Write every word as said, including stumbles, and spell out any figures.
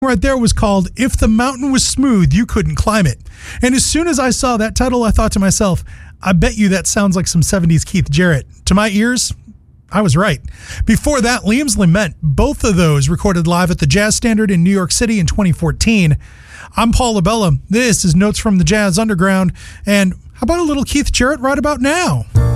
right there was called If the Mountain Was Smooth, You Couldn't Climb It. And as soon as I saw that title, I thought to myself, I bet you that sounds like some seventies Keith Jarrett. To my ears, I was right. Before that, Liam's Lament, both of those recorded live at the Jazz Standard in New York City in twenty fourteen. I'm Paul Labella. This is Notes from the Jazz Underground. And how about a little Keith Jarrett right about now?